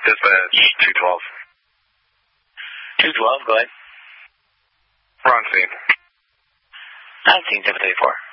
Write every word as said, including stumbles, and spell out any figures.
Dispatch, two twelve. two twelve, go ahead. We're on scene. nineteen seven thirty-four.